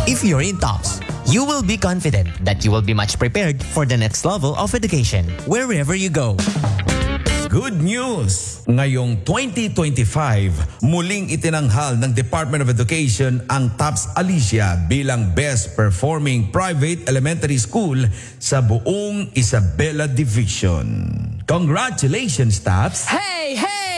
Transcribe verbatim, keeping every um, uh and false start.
If you're in TOPS, you will be confident that you will be much prepared for the next level of education wherever you go. Good news! Ngayong twenty twenty-five, muling itinanghal ng Department of Education ang TOPS Alicia bilang Best Performing Private Elementary School sa buong Isabela Division. Congratulations, TOPS! Hey, hey!